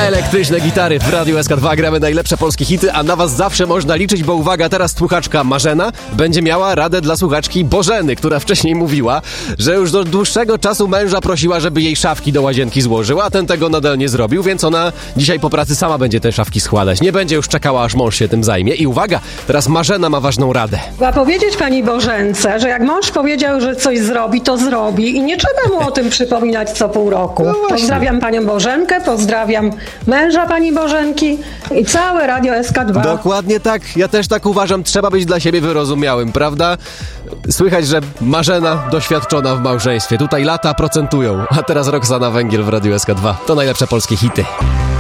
Elektryczne gitary w Radiu SK2, gramy najlepsze polskie hity, a na was zawsze można liczyć, bo uwaga, teraz słuchaczka Marzena będzie miała radę dla słuchaczki Bożeny, która wcześniej mówiła, że już do dłuższego czasu męża prosiła, żeby jej szafki do łazienki złożył, a ten tego nadal nie zrobił, więc ona dzisiaj po pracy sama będzie te szafki składać. Nie będzie już czekała, aż mąż się tym zajmie. I uwaga, teraz Marzena ma ważną radę. Trzeba powiedzieć pani Bożence, że jak mąż powiedział, że coś zrobi, to zrobi i nie trzeba mu o tym przypominać co pół roku. Pozdrawiam panią Bożenkę, pozdrawiam męża pani Bożenki i całe Radio SK2. Dokładnie tak, ja też tak uważam, trzeba być dla siebie wyrozumiałym, prawda? Słychać, że Marzena doświadczona w małżeństwie, tutaj lata procentują, a teraz Roxana Węgiel w Radiu SK2, to najlepsze polskie hity.